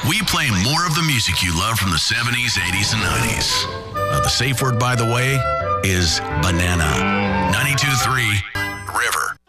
We play more of the music you love from the 70s, 80s, and 90s. The safe word, by the way, is banana. 92.3 River.